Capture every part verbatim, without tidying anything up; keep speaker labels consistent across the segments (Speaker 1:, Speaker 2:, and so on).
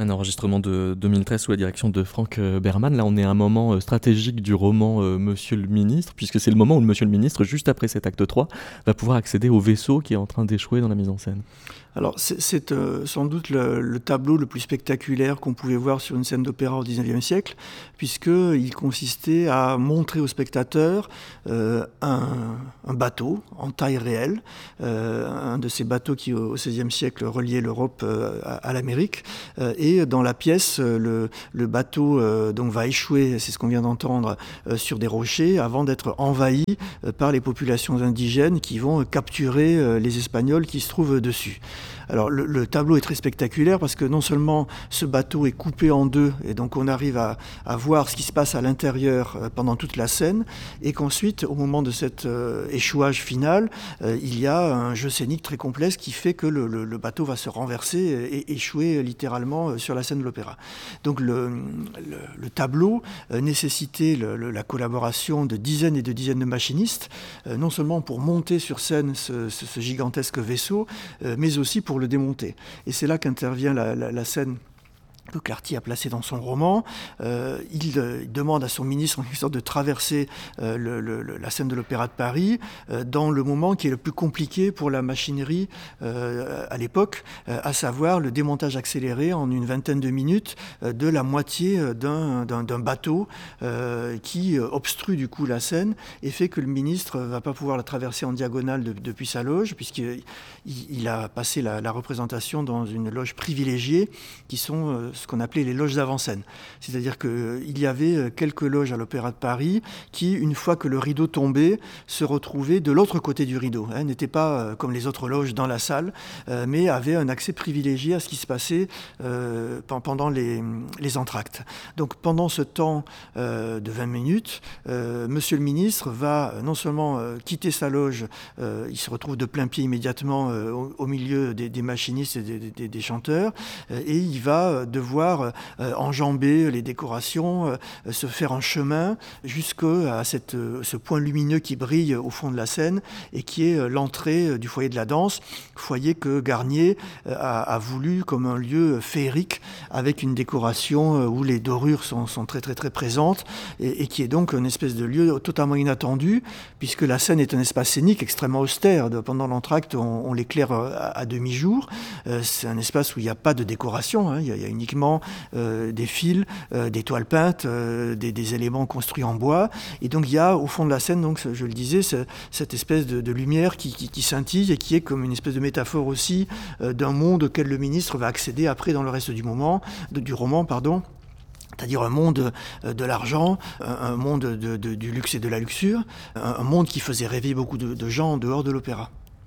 Speaker 1: Un enregistrement de deux mille treize sous la direction de Frank Berman. Là, on est à un moment stratégique du roman euh, Monsieur le Ministre, puisque c'est le moment où Monsieur le Ministre, juste après cet acte trois, va pouvoir accéder au vaisseau qui est en train d'échouer dans la mise en scène.
Speaker 2: Alors, c'est, c'est euh, sans doute le, le tableau le plus spectaculaire qu'on pouvait voir sur une scène d'opéra au dix-neuvième siècle, puisqu'il consistait à montrer aux spectateurs euh, un, un bateau en taille réelle, euh, un de ces bateaux qui, au seizième siècle, reliait l'Europe euh, à, à l'Amérique. Euh, et dans la pièce, le, le bateau euh, donc, va échouer, c'est ce qu'on vient d'entendre, euh, sur des rochers, avant d'être envahi euh, par les populations indigènes qui vont capturer euh, les Espagnols qui se trouvent dessus. Alors le, le tableau est très spectaculaire parce que non seulement ce bateau est coupé en deux et donc on arrive à, à voir ce qui se passe à l'intérieur euh, pendant toute la scène, et qu'ensuite au moment de cet euh, échouage final, euh, il y a un jeu scénique très complexe qui fait que le, le, le bateau va se renverser et, et échouer littéralement sur la scène de l'opéra. Donc le, le, le tableau euh, nécessitait le, le, la collaboration de dizaines et de dizaines de machinistes, euh, non seulement pour monter sur scène ce, ce, ce gigantesque vaisseau, euh, mais aussi pour le démonter. Et c'est là qu'intervient la, la, la scène que Clarty a placé dans son roman. Euh, il, euh, il demande à son ministre en quelque sorte de traverser euh, le, le, la scène de l'Opéra de Paris euh, dans le moment qui est le plus compliqué pour la machinerie euh, à l'époque, euh, à savoir le démontage accéléré en une vingtaine de minutes euh, de la moitié d'un, d'un, d'un bateau euh, qui obstrue du coup la scène et fait que le ministre ne va pas pouvoir la traverser en diagonale de, depuis sa loge, puisqu'il il, il a passé la, la représentation dans une loge privilégiée qui sont euh, ce qu'on appelait les loges d'avant-scène. C'est-à-dire qu'il euh, y avait quelques loges à l'Opéra de Paris qui, une fois que le rideau tombait, se retrouvaient de l'autre côté du rideau. Hein, n'étaient pas euh, comme les autres loges dans la salle, euh, mais avaient un accès privilégié à ce qui se passait euh, pendant les, les entr'actes. Donc pendant ce temps euh, de vingt minutes, euh, Monsieur le ministre va non seulement euh, quitter sa loge, euh, il se retrouve de plein pied immédiatement euh, au, au milieu des, des machinistes et des, des, des chanteurs, euh, et il va devoir euh, enjamber les décorations, euh, se faire un chemin jusqu'à cette, euh, ce point lumineux qui brille au fond de la scène et qui est euh, l'entrée euh, du foyer de la danse, foyer que Garnier euh, a, a voulu comme un lieu féerique avec une décoration euh, où les dorures sont, sont très très très présentes et, et qui est donc une espèce de lieu totalement inattendu puisque la scène est un espace scénique extrêmement austère. De, pendant l'entracte, on, on l'éclaire à, à demi-jour. Euh, c'est un espace où il n'y a pas de décoration, hein, il y a, il y a uniquement Euh, des fils, euh, des toiles peintes, euh, des, des éléments construits en bois. Et donc il y a au fond de la scène, donc, je le disais, ce, cette espèce de, de lumière qui, qui, qui scintille et qui est comme une espèce de métaphore aussi euh, d'un monde auquel le ministre va accéder après dans le reste du moment, de, du roman, pardon. C'est-à-dire un monde de l'argent, un monde de, de, du luxe et de la luxure, un monde qui faisait rêver beaucoup de, de gens en dehors de l'opéra.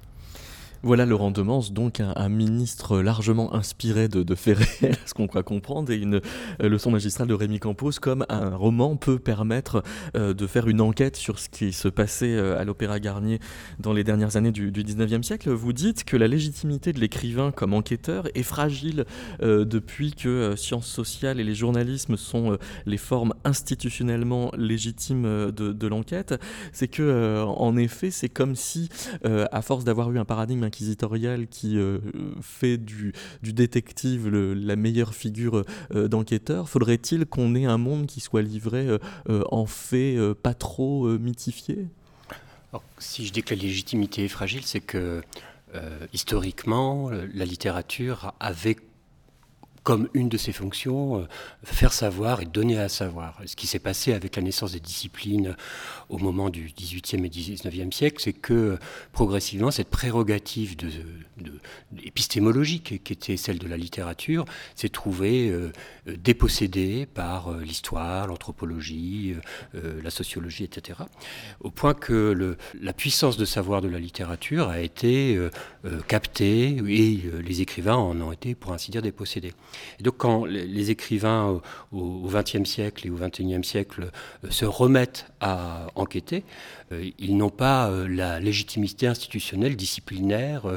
Speaker 1: Voilà Laurent Demens, donc un, un ministre largement inspiré de, de faits réels, ce qu'on croit comprendre, et une euh, leçon magistrale de Rémi Campos, comme un roman peut permettre euh, de faire une enquête sur ce qui se passait euh, à l'Opéra Garnier dans les dernières années du, du dix-neuvième siècle. Vous dites que la légitimité de l'écrivain comme enquêteur est fragile euh, depuis que euh, sciences sociales et les journalismes sont euh, les formes institutionnellement légitimes euh, de, de l'enquête. C'est que, euh, en effet, c'est comme si, euh, à force d'avoir eu un paradigme inquisitorial qui euh, fait du, du détective le, la meilleure figure euh, d'enquêteur, faudrait-il qu'on ait un monde qui soit livré euh, euh, en faits euh, pas trop euh, mythifiés ?
Speaker 3: Alors, si je dis que la légitimité est fragile, c'est que euh, historiquement, la littérature avait comme une de ses fonctions, euh, faire savoir et donner à savoir. Ce qui s'est passé avec la naissance des disciplines au moment du dix-huitième et dix-neuvième siècle, c'est que progressivement, cette prérogative de, de, de épistémologique qui était celle de la littérature s'est trouvée euh, dépossédée par euh, l'histoire, l'anthropologie, euh, la sociologie, et cetera. Au point que le, la puissance de savoir de la littérature a été euh, euh, captée et euh, les écrivains en ont été, pour ainsi dire, dépossédés. Et donc quand les écrivains au vingtième siècle et au vingt et unième siècle se remettent à enquêter, ils n'ont pas la légitimité institutionnelle, disciplinaire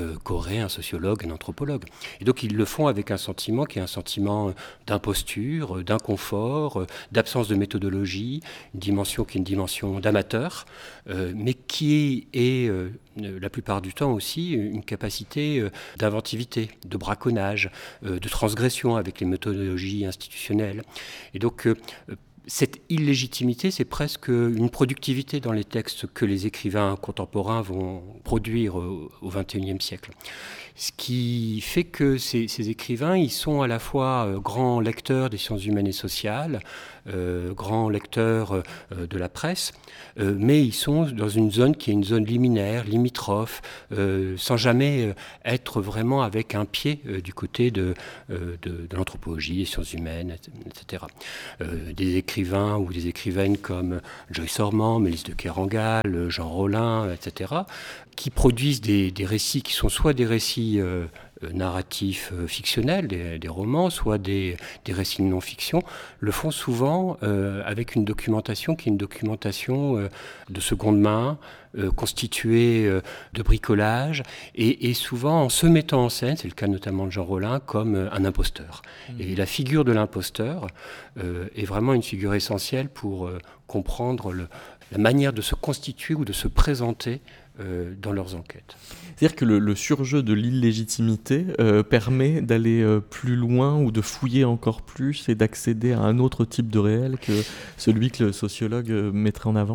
Speaker 3: euh, qu'aurait un sociologue, un anthropologue. Et donc ils le font avec un sentiment qui est un sentiment d'imposture, d'inconfort, d'absence de méthodologie, une dimension qui est une dimension d'amateur, euh, mais qui est, euh, la plupart du temps aussi, une capacité euh, d'inventivité, de braconnage, euh, de transgression avec les méthodologies institutionnelles. Et donc euh, cette illégitimité, c'est presque une productivité dans les textes que les écrivains contemporains vont produire au vingt et unième siècle. Ce qui fait que ces, ces écrivains, ils sont à la fois euh, grands lecteurs des sciences humaines et sociales, euh, grands lecteurs euh, de la presse, euh, mais ils sont dans une zone qui est une zone liminaire, limitrophe, euh, sans jamais euh, être vraiment avec un pied euh, du côté de, euh, de, de l'anthropologie, des sciences humaines, et cetera. Euh, des écrivains ou des écrivaines comme Joyce Orman, Mélisse de Kerangal, Jean Rollin, et cetera, qui produisent des, des récits qui sont soit des récits euh, narratifs euh, fictionnels, des, des romans, soit des, des récits de non-fiction, le font souvent euh, avec une documentation qui est une documentation euh, de seconde main, euh, constituée euh, de bricolage, et, et souvent en se mettant en scène, c'est le cas notamment de Jean Rollin, comme euh, un imposteur. Mmh. Et la figure de l'imposteur euh, est vraiment une figure essentielle pour euh, comprendre le, la manière de se constituer ou de se présenter Euh, dans leurs enquêtes.
Speaker 1: C'est-à-dire que le, le surjeu de l'illégitimité euh, permet d'aller euh, plus loin ou de fouiller encore plus et d'accéder à un autre type de réel que celui que le sociologue euh, mettrait en avant ?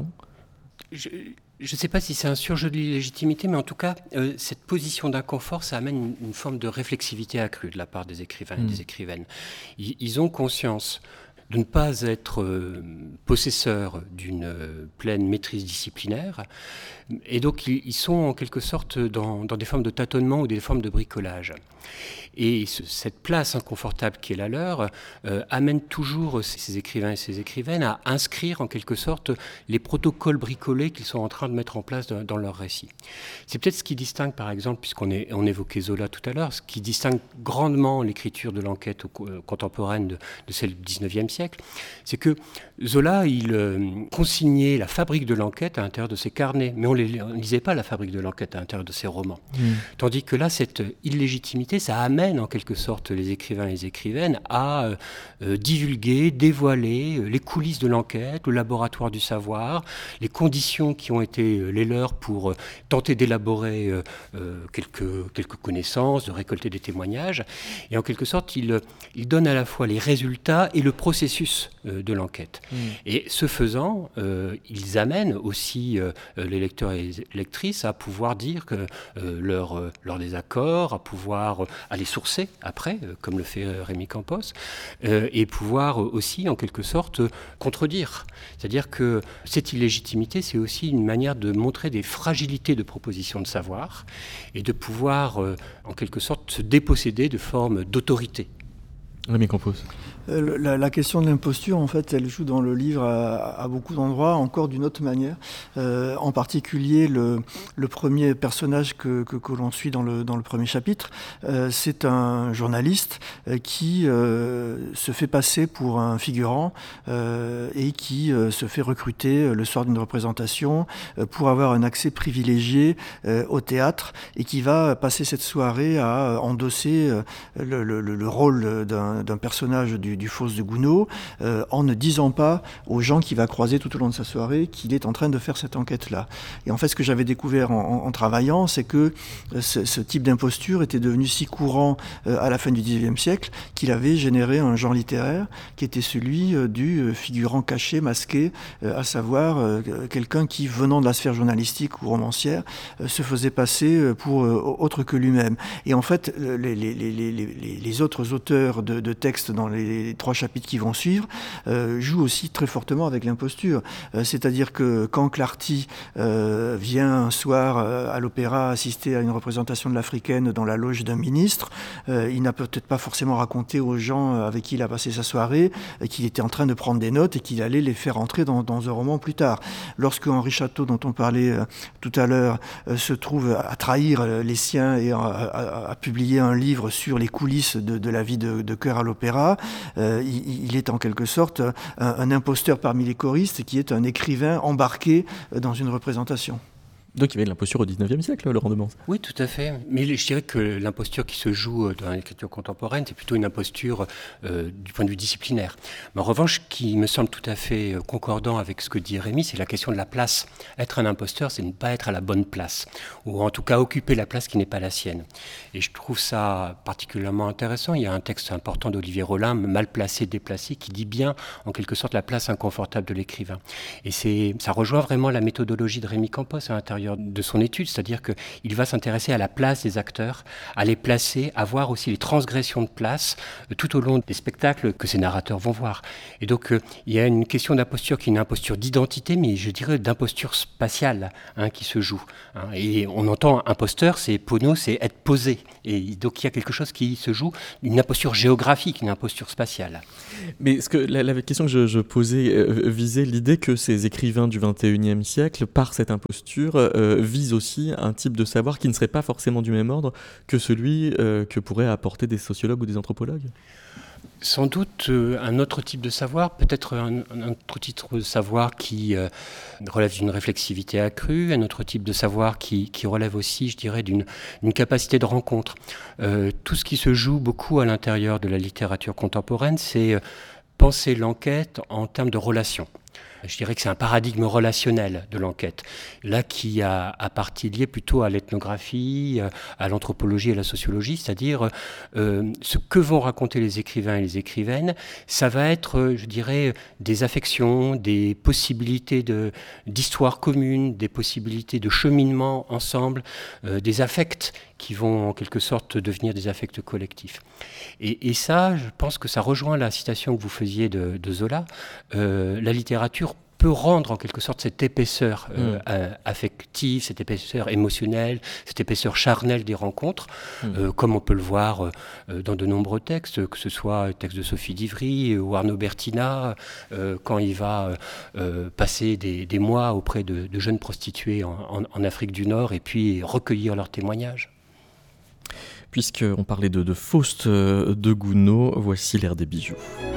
Speaker 3: Je ne sais pas si c'est un surjeu de l'illégitimité, mais en tout cas, euh, cette position d'inconfort, ça amène une, une forme de réflexivité accrue de la part des écrivains mmh. et des écrivaines. Ils, ils ont conscience de ne pas être euh, possesseurs d'une euh, pleine maîtrise disciplinaire. Et donc, ils, ils sont en quelque sorte dans, dans des formes de tâtonnement ou des formes de bricolage. Et ce, cette place inconfortable qui est la leur euh, amène toujours ces, ces écrivains et ces écrivaines à inscrire en quelque sorte les protocoles bricolés qu'ils sont en train de mettre en place dans, dans leur récit. C'est peut-être ce qui distingue, par exemple, puisqu'on est, on évoquait Zola tout à l'heure, ce qui distingue grandement l'écriture de l'enquête contemporaine de, de celle du dix-neuvième siècle, c'est que Zola, il euh, consignait la fabrique de l'enquête à l'intérieur de ses carnets, mais on ne lisait pas la fabrique de l'enquête à l'intérieur de ses romans. Mmh. Tandis que là, cette illégitimité, ça amène en quelque sorte les écrivains et les écrivaines à euh, divulguer, dévoiler euh, les coulisses de l'enquête, le laboratoire du savoir, les conditions qui ont été euh, les leurs pour euh, tenter d'élaborer euh, euh, quelques, quelques connaissances, de récolter des témoignages. Et en quelque sorte, il, il donne à la fois les résultats et le processus euh, de l'enquête. Mmh. Et ce faisant, euh, ils amènent aussi euh, les lecteurs et les lectrices à pouvoir dire que euh, leur, euh, leur désaccord, à pouvoir euh, aller sourcer après, euh, comme le fait euh, Rémy Campos, euh, et pouvoir euh, aussi, en quelque sorte, euh, contredire. C'est-à-dire que cette illégitimité, c'est aussi une manière de montrer des fragilités de propositions de savoir et de pouvoir, euh, en quelque sorte, se déposséder de formes d'autorité.
Speaker 1: Rémy Campos.
Speaker 2: Euh, la, la question de l'imposture, en fait, elle joue dans le livre à, à beaucoup d'endroits, encore d'une autre manière. Euh, en particulier, le, le premier personnage que, que, que l'on suit dans le, dans le premier chapitre, euh, c'est un journaliste euh, qui euh, se fait passer pour un figurant euh, et qui euh, se fait recruter le soir d'une représentation euh, pour avoir un accès privilégié euh, au théâtre et qui va passer cette soirée à endosser euh, le, le, le rôle d'un, d'un personnage du du Faust de Gounod, euh, en ne disant pas aux gens qu'il va croiser tout au long de sa soirée qu'il est en train de faire cette enquête-là. Et en fait, ce que j'avais découvert en, en, en travaillant, c'est que euh, ce, ce type d'imposture était devenu si courant euh, à la fin du dix-neuvième siècle qu'il avait généré un genre littéraire qui était celui euh, du figurant caché, masqué, euh, à savoir euh, quelqu'un qui, venant de la sphère journalistique ou romancière, euh, se faisait passer pour euh, autre que lui-même. Et en fait, les, les, les, les, les autres auteurs de, de textes dans les les trois chapitres qui vont suivre, euh, jouent aussi très fortement avec l'imposture. Euh, c'est-à-dire que quand Clarty euh, vient un soir euh, à l'opéra assister à une représentation de l'Africaine dans la loge d'un ministre, euh, il n'a peut-être pas forcément raconté aux gens avec qui il a passé sa soirée euh, qu'il était en train de prendre des notes et qu'il allait les faire entrer dans, dans un roman plus tard. Lorsque Henri Château, dont on parlait euh, tout à l'heure, euh, se trouve à trahir euh, les siens et à, à, à publier un livre sur les coulisses de, de la vie de, de chœur à l'opéra, Euh, il, il est en quelque sorte un, un imposteur parmi les choristes qui est un écrivain embarqué dans une représentation.
Speaker 1: Donc il y avait de l'imposture au dix-neuvième siècle, Laurent Demans.
Speaker 3: Oui, tout à fait. Mais je dirais que l'imposture qui se joue dans l'écriture contemporaine, c'est plutôt une imposture euh, du point de vue disciplinaire. Mais en revanche, qui me semble tout à fait concordant avec ce que dit Rémy, c'est la question de la place. Être un imposteur, c'est ne pas être à la bonne place, ou en tout cas occuper la place qui n'est pas la sienne. Et je trouve ça particulièrement intéressant. Il y a un texte important d'Olivier Rollin, Mal placé, déplacé, qui dit bien, en quelque sorte, la place inconfortable de l'écrivain. Et c'est, ça rejoint vraiment la méthodologie de Rémy Campos à l'intérieur de son étude, c'est-à-dire qu'il va s'intéresser à la place des acteurs, à les placer, à voir aussi les transgressions de place euh, tout au long des spectacles que ces narrateurs vont voir. Et donc euh, il y a une question d'imposture qui est une imposture d'identité, mais je dirais d'imposture spatiale hein, qui se joue. Hein. Et on entend imposteur, c'est pono, c'est être posé. Et donc il y a quelque chose qui se joue, une imposture géographique, une imposture spatiale.
Speaker 1: Mais ce que, la, la question que je, je posais euh, visait l'idée que ces écrivains du vingt et unième siècle, par cette imposture, euh, visent aussi un type de savoir qui ne serait pas forcément du même ordre que celui euh, que pourraient apporter des sociologues ou des anthropologues.
Speaker 3: Sans doute euh, un autre type de savoir, peut-être un, un autre type de savoir qui euh, relève d'une réflexivité accrue, un autre type de savoir qui, qui relève aussi, je dirais, d'une, d'une capacité de rencontre. Euh, tout ce qui se joue beaucoup à l'intérieur de la littérature contemporaine, c'est euh, penser l'enquête en termes de relations. Je dirais que c'est un paradigme relationnel de l'enquête, là qui a, a partie liée plutôt à l'ethnographie, à l'anthropologie et à la sociologie, c'est-à-dire euh, ce que vont raconter les écrivains et les écrivaines, ça va être, je dirais, des affections, des possibilités de, d'histoire commune, des possibilités de cheminement ensemble, euh, des affects qui vont en quelque sorte devenir des affects collectifs. Et, et ça, je pense que ça rejoint la citation que vous faisiez de, de Zola. Euh, la littérature peut rendre en quelque sorte cette épaisseur euh, mmh. affective, cette épaisseur émotionnelle, cette épaisseur charnelle des rencontres, mmh. euh, comme on peut le voir euh, dans de nombreux textes, que ce soit le texte de Sophie d'Ivry ou Arnaud Bertina, euh, quand il va euh, passer des, des mois auprès de, de jeunes prostituées en, en, en Afrique du Nord et puis recueillir leurs témoignages.
Speaker 1: Puisqu'on parlait de, de Faust de Gounod, voici l'air des bijoux.